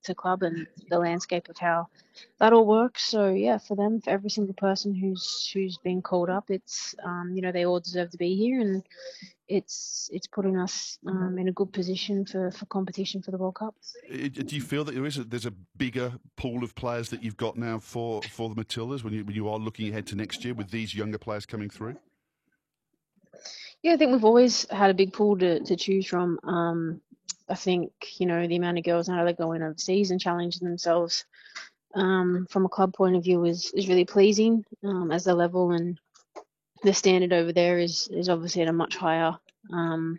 to club and the landscape of how that all works. So yeah, for them, for every single person who's been called up, it's they all deserve to be here, and it's putting us in a good position for competition for the World Cup. Do you feel that there's a bigger pool of players that you've got now for the Matildas when you are looking ahead to next year with these younger players coming through? Yeah, I think we've always had a big pool to choose from. I think, the amount of girls now that are going overseas and challenging themselves from a club point of view is really pleasing, as the level and the standard over there is obviously at a much higher um,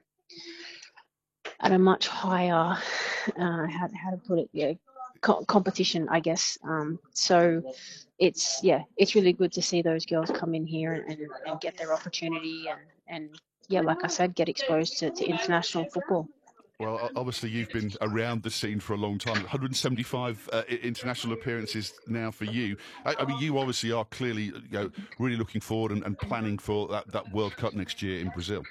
how to put it, yeah, competition, I guess. So it's really good to see those girls come in here and get their opportunity and yeah, like I said, get exposed to international football. Well, obviously you've been around the scene for a long time. 175 international appearances now for you. I mean, you obviously are clearly really looking forward and planning for that World Cup next year in Brazil.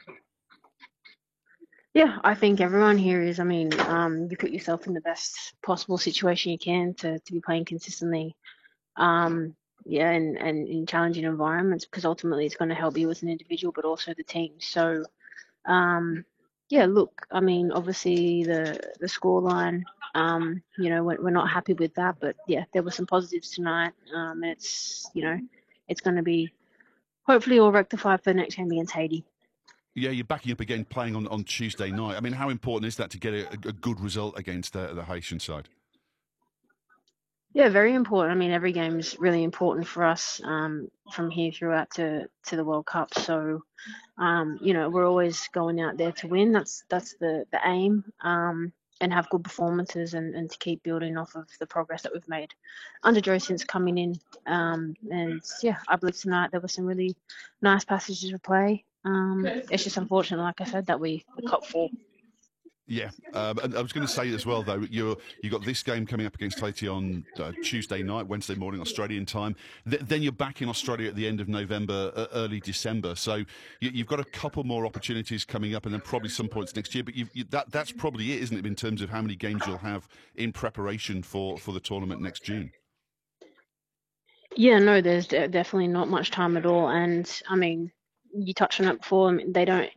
Yeah, I think everyone here is. I mean, you put yourself in the best possible situation you can to be playing consistently. Yeah, and in challenging environments, because ultimately it's going to help you as an individual, but also the team. So, yeah, look, I mean, obviously the scoreline, we're not happy with that, but yeah, there were some positives tonight. It's going to be hopefully all rectified for the next game against Haiti. Yeah, you're backing up again, playing on Tuesday night. I mean, how important is that to get a good result against the Haitian side? Yeah, very important. I mean, every game is really important for us from here throughout to the World Cup. So, we're always going out there to win. That's the aim, and have good performances and to keep building off of the progress that we've made under Joe since coming in. And yeah, I believe tonight there were some really nice passages of play. It's just unfortunate, like I said, that we cut four. Yeah, and I was going to say as well, though, you got this game coming up against Haiti on Tuesday night, Wednesday morning, Australian time. Then you're back in Australia at the end of November, early December. So you've got a couple more opportunities coming up, and then probably some points next year. But that's probably it, isn't it, in terms of how many games you'll have in preparation for the tournament next June? Yeah, no, there's definitely not much time at all. And I mean, you touched on it before. I mean, they don't,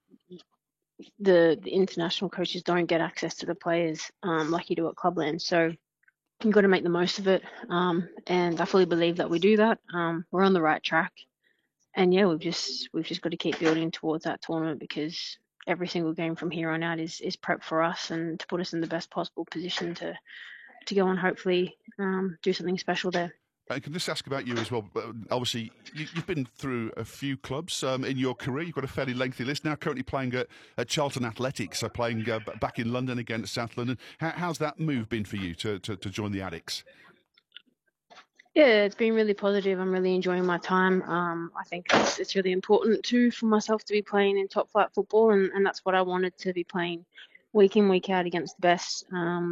the international coaches don't get access to the players like you do at Clubland. So you've got to make the most of it. And I fully believe that we do that. We're on the right track. And yeah, we've just got to keep building towards that tournament, because every single game from here on out is prep for us and to put us in the best possible position to go and hopefully do something special there. I can just ask about you as well. Obviously, you've been through a few clubs in your career. You've got a fairly lengthy list now. Currently playing at Charlton Athletics, so playing back in London again at South London. How's that move been for you to join the Addicks? Yeah, it's been really positive. I'm really enjoying my time. I think it's really important too for myself to be playing in top flight football, and that's what I wanted, to be playing week in, week out against the best.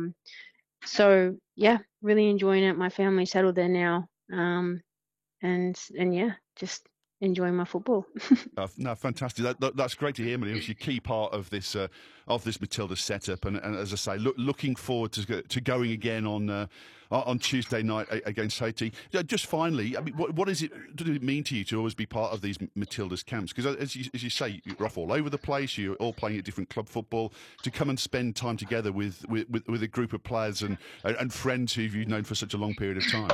So yeah, really enjoying it. My family's settled there now, and yeah, just enjoying my football. No, fantastic. That's great to hear, Emily. It's a key part of this Matilda setup, and as I say, looking forward to going again on Tuesday night against Haiti. Just finally, I mean, what does it mean to you to always be part of these Matildas camps? Because as you say, you're off all over the place. You're all playing at different club football. To come and spend time together with a group of players and friends who you've known for such a long period of time.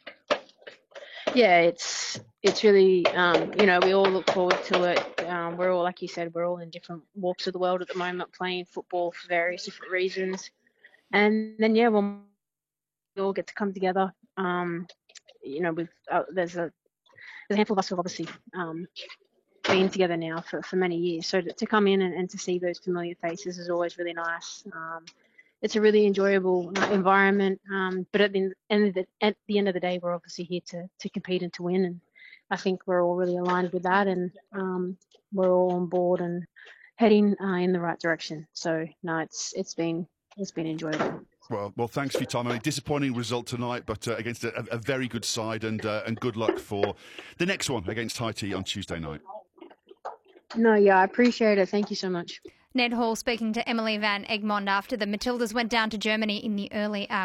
Yeah, it's really we all look forward to it. We're all, like you said, we're all in different walks of the world at the moment, playing football for various different reasons, and then yeah, when we all get to come together, with there's a handful of us who've obviously been together now for many years. So to come in and to see those familiar faces is always really nice. It's a really enjoyable environment. But at the end of the day, we're obviously here to compete and to win. And I think we're all really aligned with that, and we're all on board and heading in the right direction. So no, it's been enjoyable. Well, thanks for your time. I mean, disappointing result tonight, but against a very good side, and good luck for the next one against Haiti on Tuesday night. No, yeah, I appreciate it. Thank you so much. Ned Hall speaking to Emily Van Egmond after the Matildas went down to Germany in the early hours.